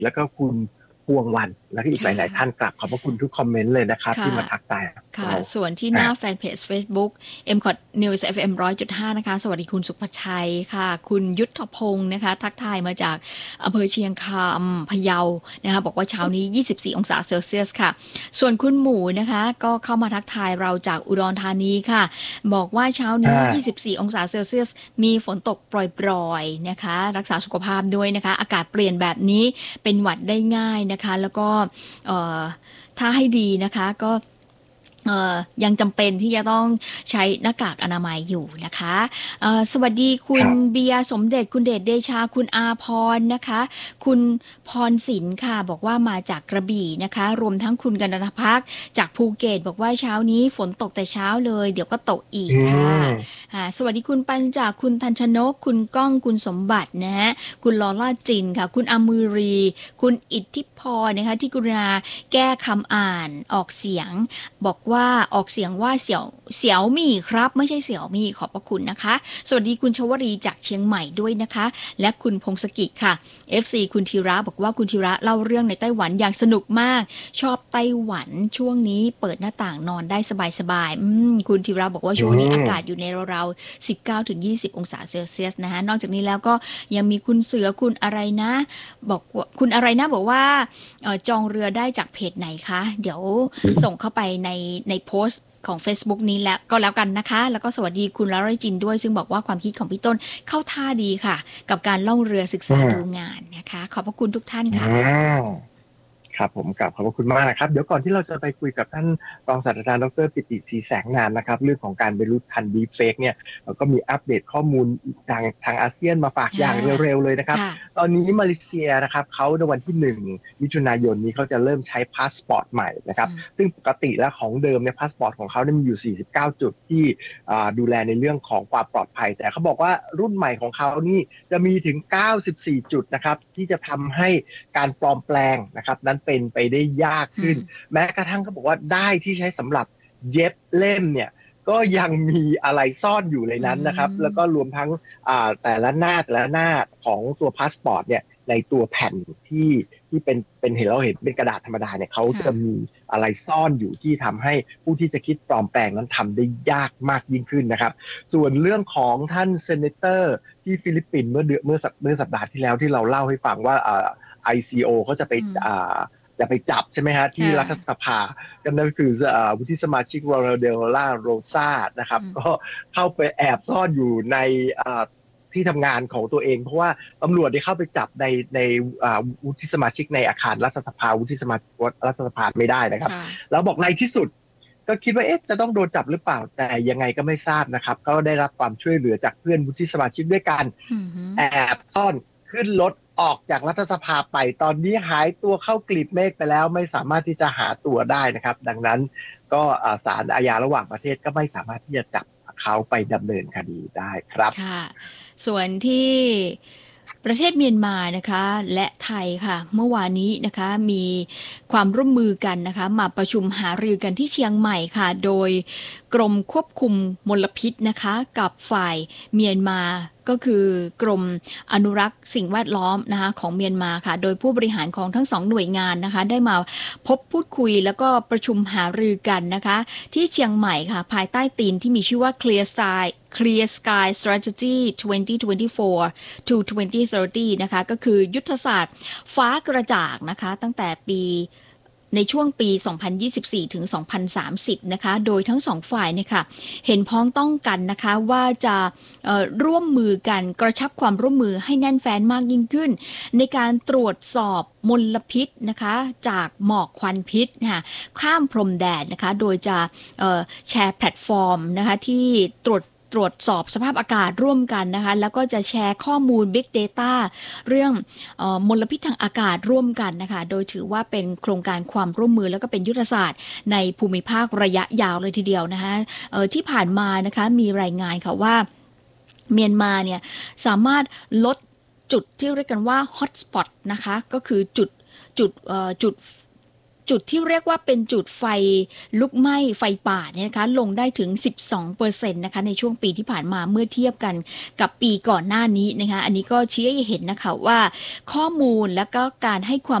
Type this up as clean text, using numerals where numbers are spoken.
แล้วก็คุณพวงวันแล้วก็อีกหลายๆท่านกลับขอบพระคุณทุกคอมเมนต์เลยนะครับที่มาทักทายค่ะส่วนที่หน้าแฟนเพจ Facebook MCOT News FM 100.5 นะคะสวัสดีคุณสุภชัยค่ะคุณยุทธพงศ์นะคะทักทายมาจากอำเภอเชียงคำพะเยานะคะบอกว่าเช้านี้24องศาเซลเซียสค่ะส่วนคุณหมูนะคะก็เข้ามาทักทายเราจากอุดรธานีค่ะบอกว่าเช้านี้24องศาเซลเซียสมีฝนตกปล่อยๆนะคะรักษาสุขภาพด้วยนะคะอากาศเปลี่ยนแบบนี้เป็นหวัดได้ง่ายนะคะแล้วก็ถ้าให้ดีนะคะก็ยังจำเป็นที่จะต้องใช้หน้ากากอนามัยอยู่นะคะสวัสดีคุณเบียร์สมเด็จคุณเดชเดชาคุณอาพรนะคะคุณพรศิลป์ค่ะบอกว่ามาจากกระบี่นะคะรวมทั้งคุณกนทภักดิ์จากภูเก็ตบอกว่าเช้านี้ฝนตกแต่เช้าเลยเดี๋ยวก็ตกอีกค่ะสวัสดีคุณปัญจากคุณทันชนกคุณก้องคุณสมบัตินะฮะคุณลอล่าจินค่ะคุณอามือรีคุณอิทธิพรนะคะที่กรุณาแก้คำอ่านออกเสียงบอกว่าออกเสียงว่าเสี่ยวมี่ครับไม่ใช่เสี่ยวมี่ขอบพระคุณนะคะสวัสดีคุณชวรีจากเชียงใหม่ด้วยนะคะและคุณพงศกิจค่ะ FC คุณธีระบอกว่าคุณธีระเล่าเรื่องในไต้หวันอย่างสนุกมากชอบไต้หวันช่วงนี้เปิดหน้าต่างนอนได้สบายๆคุณธีระบอกว่าช่วงนี้อากาศอยู่ในราวๆ 19-20 องศาเซลเซียสนะคะนอกจากนี้แล้วก็ยังมีคุณเสือคุณอะไรนะบอกว่าคุณอะไรนะบอกว่าจองเรือได้จากเพจไหนคะเดี๋ยวส่งเข้าไปในโพสต์ของ Facebook นี้แล้วก็แล้วกันนะคะแล้วก็สวัสดีคุณลาร่จินด้วยซึ่งบอกว่าความคิดของพี่ต้นเข้าท่าดีค่ะกับการล่องเรือศึกษาดูงานนะคะขอบพระคุณทุกท่านค่ะครับผมกลับขอบคุณมากนะครับเดี๋ยวก่อนที่เราจะไปคุยกับท่านรองศาสตราจารย์ดร.ปิติศรีแสงนามนะครับเรื่องของการบรรลุทันดีเฟกเนี่ยเราก็มีอัปเดตข้อมูลทางอาเซียนมาฝากอย่างเร็วๆเลยนะครับตอนนี้มาเลเซียนะครับเขาในวันที่1มิถุนายนนี้เขาจะเริ่มใช้พาสปอร์ตใหม่นะครับซึ่งปกติแล้วของเดิมเนี่ยพาสปอร์ตของเขาเนี่ยมีอยู่49จุดที่ดูแลในเรื่องของความปลอดภัยแต่เขาบอกว่ารุ่นใหม่ของเขานี่จะมีถึง94จุดนะครับที่จะทำให้การปลอมแปลงนะครับนั้นเป็นไปได้ยากขึ้นแม้กระทั่งเขาบอกว่าได้ที่ใช้สำหรับเย็บเล่มเนี่ยก็ยังมีอะไรซ่อนอยู่ในนั้นนะครับแล้วก็รวมทั้งแต่ละหน้าของตัวพาสปอร์ตเนี่ยในตัวแผ่นที่เป็นเห็นเราเห็นเป็นกระดาษธรรมดาเนี่ยเขาจะมีอะไรซ่อนอยู่ที่ทำให้ผู้ที่จะคิดปลอมแปลงนั้นทำได้ยากมากยิ่งขึ้นนะครับส่วนเรื่องของท่านเซเนเตอร์ที่ฟิลิปปินส์เมื่อสัปดาห์ที่แล้วที่เราเล่าให้ฟังว่าICO เขาจะไปจับใช่ไหมฮะที่รัฐสภาก็นั่นคือวุฒิสมาชิกวอร์เดลล่าโรซานะครับก็เข้าไปแอบซ่อนอยู่ในที่ทำงานของตัวเองเพราะว่าตำรวจได้เข้าไปจับในวุฒิสมาชิกในอาคารรัฐสภาวุฒิสมาชิกรัฐสภาไม่ได้นะครับแล้วบอกในที่สุดก็คิดว่าจะต้องโดนจับหรือเปล่าแต่ยังไงก็ไม่ทราบนะครับก็ได้รับความช่วยเหลือจากเพื่อนวุฒิสมาชิกด้วยกันแอบซ่อนขึ้นรถออกจากรัฐสภาไปตอนนี้หายตัวเข้ากลีบเมฆไปแล้วไม่สามารถที่จะหาตัวได้นะครับดังนั้นก็ศาลอาญาระหว่างประเทศก็ไม่สามารถที่จะจับเขาไปดำเนินคดีได้ครับค่ะส่วนที่ประเทศเมียนมานะคะและไทยค่ะเมื่อวานนี้นะคะมีความร่วมมือกันนะคะมาประชุมหารือกันที่เชียงใหม่ค่ะโดยกรมควบคุมมลพิษนะคะกับฝ่ายเมียนมาก็คือกรมอนุรักษ์สิ่งแวดล้อมนะคะของเมียนมาค่ะโดยผู้บริหารของทั้งสองหน่วยงานนะคะได้มาพบพูดคุยแล้วก็ประชุมหารือกันนะคะที่เชียงใหม่ค่ะภายใต้ธีมที่มีชื่อว่า Clear Sky Strategy 2024 to 2030 นะคะก็คือยุทธศาสตร์ฟ้ากระจ่างนะคะตั้งแต่ในช่วงปี 2024 ถึง 2030 นะคะโดยทั้งสองฝ่ายเนี่ยค่ะเห็นพ้องต้องกันนะคะว่าจะร่วมมือกันกระชับความร่วมมือให้แน่นแฟ้นมากยิ่งขึ้นในการตรวจสอบมลพิษนะคะจากหมอกควันพิษนะคะข้ามพรมแดนนะคะโดยจะแชร์แพลตฟอร์มนะคะที่ตรวจสอบสภาพอากาศร่วมกันนะคะแล้วก็จะแชร์ข้อมูล Big Data เรื่องมลพิษทางอากาศร่วมกันนะคะโดยถือว่าเป็นโครงการความร่วมมือแล้วก็เป็นยุทธศาสตร์ในภูมิภาคระยะยาวเลยทีเดียวนะคะที่ผ่านมานะคะมีรายงานค่ะว่าเมียนมาเนี่ยสามารถลดจุดที่เรียกกันว่า Hotspot นะคะก็คือจุดจุดที่เรียกว่าเป็นจุดไฟลุกไหม้ไฟป่าเนี่ยนะคะลงได้ถึง 12% นะคะในช่วงปีที่ผ่านมาเมื่อเทียบกันกับปีก่อนหน้านี้นะคะอันนี้ก็ชี้ให้เห็นนะคะว่าข้อมูลและก็การให้ความ